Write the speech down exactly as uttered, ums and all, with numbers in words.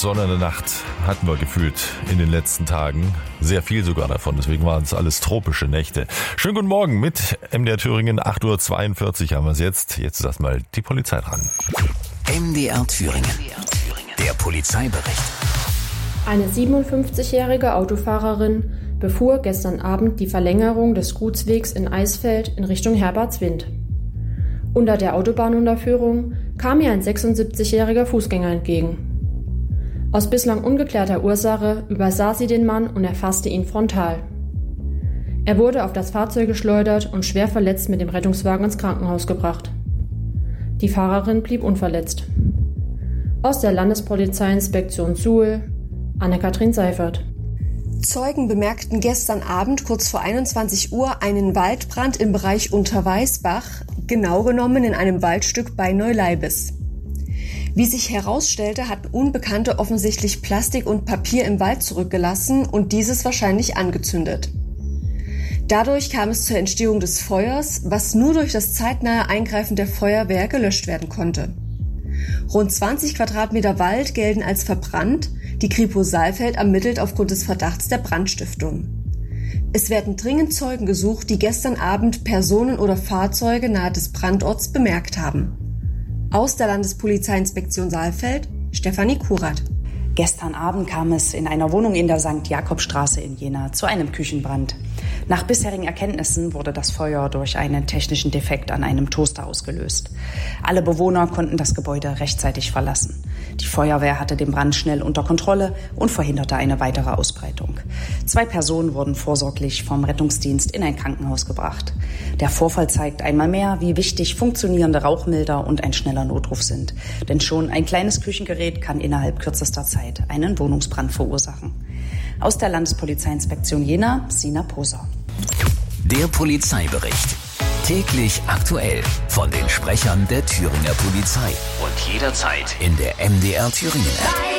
Sonne in der Nacht hatten wir gefühlt in den letzten Tagen. Sehr viel sogar davon, deswegen waren es alles tropische Nächte. Schönen guten Morgen mit M D R Thüringen, acht Uhr zweiundvierzig haben wir es jetzt. Jetzt ist erstmal die Polizei dran. M D R Thüringen, der Polizeibericht. Eine siebenundfünfzigjährige Autofahrerin befuhr gestern Abend die Verlängerung des Gutswegs in Eisfeld in Richtung Herbertswind. Unter der Autobahnunterführung kam ihr ein sechsundsiebzigjähriger Fußgänger entgegen. Aus bislang ungeklärter Ursache übersah sie den Mann und erfasste ihn frontal. Er wurde auf das Fahrzeug geschleudert und schwer verletzt mit dem Rettungswagen ins Krankenhaus gebracht. Die Fahrerin blieb unverletzt. Aus der Landespolizeiinspektion Suhl, Anne-Kathrin Seifert. Zeugen bemerkten gestern Abend kurz vor einundzwanzig Uhr einen Waldbrand im Bereich Unterweißbach, genau genommen in einem Waldstück bei Neuleibes. Wie sich herausstellte, hatten Unbekannte offensichtlich Plastik und Papier im Wald zurückgelassen und dieses wahrscheinlich angezündet. Dadurch kam es zur Entstehung des Feuers, was nur durch das zeitnahe Eingreifen der Feuerwehr gelöscht werden konnte. Rund zwanzig Quadratmeter Wald gelten als verbrannt. Die Kripo Saalfeld ermittelt aufgrund des Verdachts der Brandstiftung. Es werden dringend Zeugen gesucht, die gestern Abend Personen oder Fahrzeuge nahe des Brandorts bemerkt haben. Aus der Landespolizeiinspektion Saalfeld, Stefanie Kurat. Gestern Abend kam es in einer Wohnung in der Sankt Jakobstraße in Jena zu einem Küchenbrand. Nach bisherigen Erkenntnissen wurde das Feuer durch einen technischen Defekt an einem Toaster ausgelöst. Alle Bewohner konnten das Gebäude rechtzeitig verlassen. Die Feuerwehr hatte den Brand schnell unter Kontrolle und verhinderte eine weitere Ausbreitung. Zwei Personen wurden vorsorglich vom Rettungsdienst in ein Krankenhaus gebracht. Der Vorfall zeigt einmal mehr, wie wichtig funktionierende Rauchmelder und ein schneller Notruf sind. Denn schon ein kleines Küchengerät kann innerhalb kürzester Zeit einen Wohnungsbrand verursachen. Aus der Landespolizeiinspektion Jena, Sina Poser. Der Polizeibericht. Täglich aktuell von den Sprechern der Thüringer Polizei. Und jederzeit in der M D R Thüringen App.